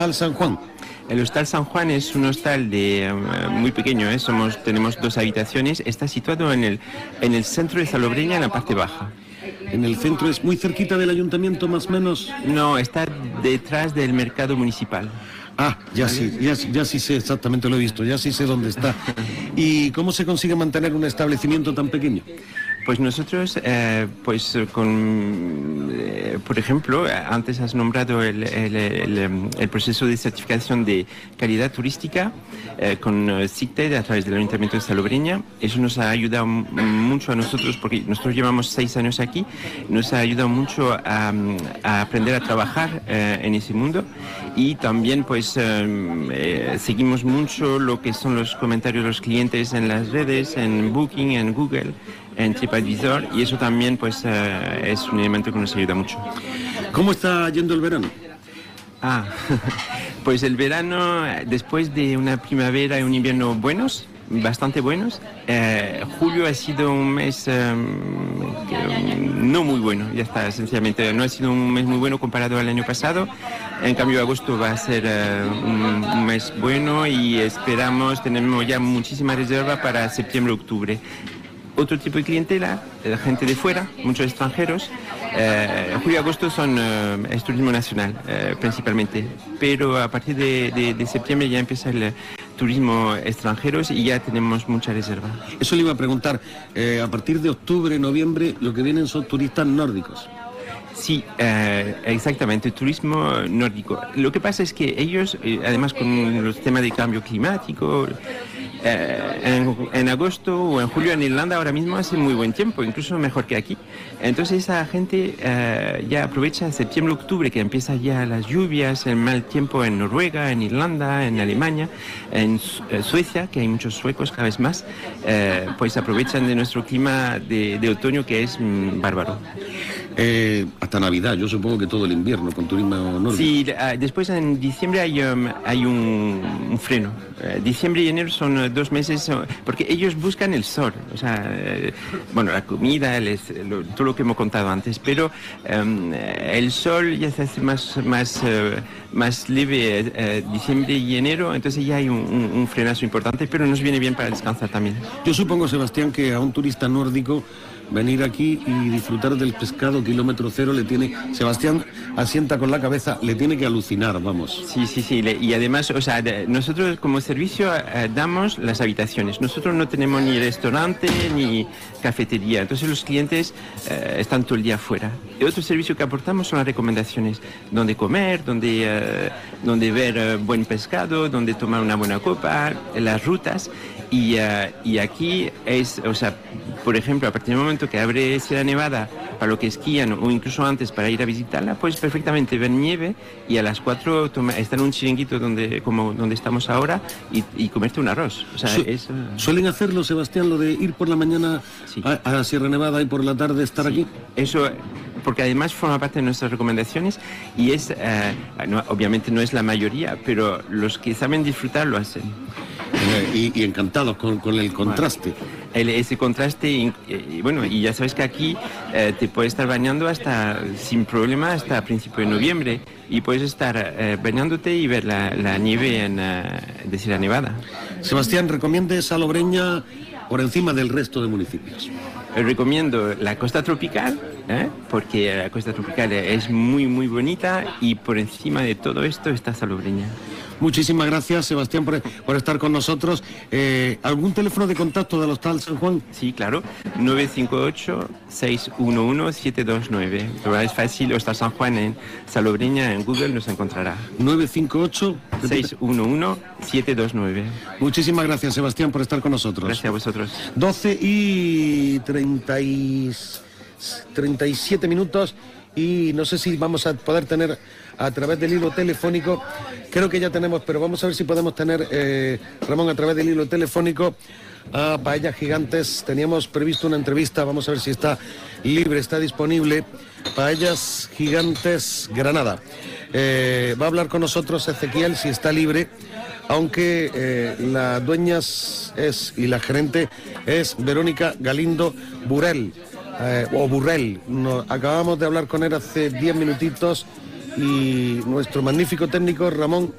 Hostal San Juan. El Hostal San Juan es un hostal muy pequeño, tenemos 2 habitaciones, está situado en el centro de Salobreña, en la parte baja. En el centro, es muy cerquita del ayuntamiento, más o menos. No, está detrás del mercado municipal. Ah, ya sí sé exactamente, lo he visto, ya sí sé dónde está. ¿Y cómo se consigue mantener un establecimiento tan pequeño? Pues nosotros, por ejemplo, antes has nombrado el proceso de certificación de calidad turística con CICTED a través del Ayuntamiento de Salobreña. Eso nos ha ayudado mucho a nosotros, porque nosotros llevamos 6 años aquí, nos ha ayudado mucho a aprender a trabajar en ese mundo, y también seguimos mucho lo que son los comentarios de los clientes en las redes, en Booking, en Google, en TripAdvisor, y eso también es un elemento que nos ayuda mucho. ¿Cómo está yendo el verano? Pues el verano, después de una primavera y un invierno bastante buenos, julio ha sido un mes no muy bueno, ya está, sencillamente no ha sido un mes muy bueno comparado al año pasado. En cambio, agosto va a ser un mes bueno, y tenemos ya muchísima reserva para septiembre-octubre. Otro tipo de clientela, gente de fuera, muchos extranjeros. Julio y agosto es turismo nacional, principalmente, pero a partir de septiembre ya empieza el turismo extranjeros y ya tenemos mucha reserva. Eso le iba a preguntar, a partir de octubre, noviembre, lo que vienen son turistas nórdicos. Sí, exactamente, turismo nórdico. Lo que pasa es que ellos, además con los temas de cambio climático, en agosto o en julio en Irlanda ahora mismo hace muy buen tiempo, incluso mejor que aquí. Entonces esa gente ya aprovecha septiembre, octubre, que empieza ya las lluvias, el mal tiempo en Noruega, en Irlanda, en Alemania, en Suecia, que hay muchos suecos cada vez más, pues aprovechan de nuestro clima de otoño, que es bárbaro. Hasta Navidad, yo supongo que todo el invierno con turismo nórdico. Sí, después en diciembre hay un freno. Diciembre y enero son 2 meses, porque ellos buscan el sol, la comida, todo lo que hemos contado antes, pero el sol ya se hace más leve diciembre y enero, entonces ya hay un frenazo importante, pero nos viene bien para descansar también. Yo supongo, Sebastián, que a un turista nórdico venir aquí y disfrutar del pescado kilómetro cero Sebastián asienta con la cabeza, le tiene que alucinar, vamos. Sí, y además, nosotros como servicio damos las habitaciones. Nosotros no tenemos ni restaurante ni cafetería, entonces los clientes están todo el día afuera. Y otro servicio que aportamos son las recomendaciones, donde comer, donde ver buen pescado, donde tomar una buena copa, las rutas. Y aquí por ejemplo, a partir del momento que abre Sierra Nevada para lo que esquían, o incluso antes para ir a visitarla, pues perfectamente ver nieve, y a las 4 estar en un chiringuito donde estamos ahora y comerte un arroz. ¿Suelen hacerlo, Sebastián, lo de ir por la mañana a Sierra Nevada y por la tarde estar aquí? Eso, porque además forma parte de nuestras recomendaciones, y obviamente no es la mayoría, pero los que saben disfrutar lo hacen. Y encantados con el contraste. Ese contraste, y ya sabes que aquí te puedes estar bañando sin problema hasta principios de noviembre, y puedes estar bañándote y ver la nieve de Sierra Nevada. Sebastián, ¿recomiende Salobreña por encima del resto de municipios? Recomiendo la costa tropical, porque la costa tropical es muy, muy bonita, y por encima de todo esto está Salobreña. Muchísimas gracias, Sebastián, por estar con nosotros. ¿Algún teléfono de contacto del Hostal San Juan? Sí, claro, 958-611-729. Pero es fácil, Hostal San Juan en Salobreña, en Google nos encontrará. 958-611-729. Muchísimas gracias, Sebastián, por estar con nosotros. Gracias a vosotros. 12:37 minutos, y no sé si vamos a poder tener a través del hilo telefónico, creo que ya tenemos, pero vamos a ver si podemos tener, Ramón, a través del hilo telefónico a Paellas Gigantes. Teníamos previsto una entrevista, vamos a ver si está libre, está disponible. Paellas Gigantes Granada. Va a hablar con nosotros Ezequiel, si está libre, aunque la dueña y la gerente es Verónica Galindo Burrell. Acabamos de hablar con él hace 10 minutitos, y nuestro magnífico técnico Ramón